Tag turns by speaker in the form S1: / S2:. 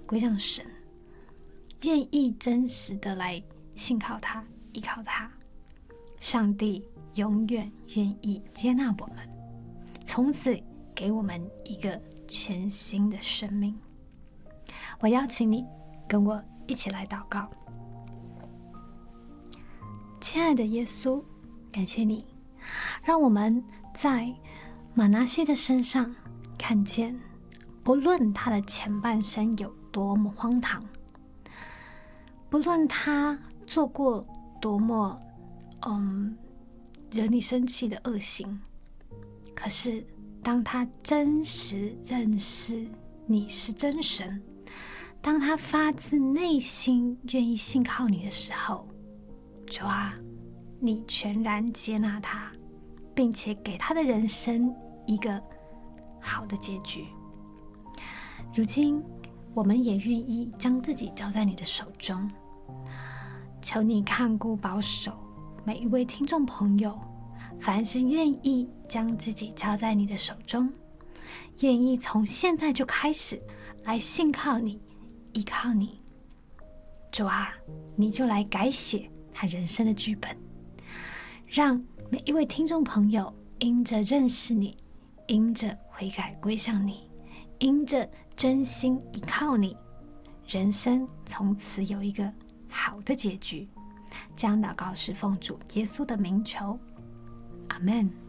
S1: 归向神，愿意真实的来信靠他，依靠他，上帝永远愿意接纳我们，从此给我们一个全新的生命。我邀请你跟我一起来祷告。亲爱的耶稣，感谢你让我们在玛拿西的身上看见，不论他的前半生有多么荒唐，不论他做过多么惹你生气的恶行，可是当他真实认识你是真神，当他发自内心愿意信靠你的时候，主啊，你全然接纳他，并且给他的人生一个好的结局。如今我们也愿意将自己交在你的手中，求你看顾保守每一位听众朋友，凡是愿意将自己交在你的手中，愿意从现在就开始来信靠你，依靠你，主啊，你就来改写他人生的剧本，让每一位听众朋友因着认识你，因着悔改归向你，因着真心依靠你，人生从此有一个好的结局。这样祷告是奉主耶稣的名求，阿们。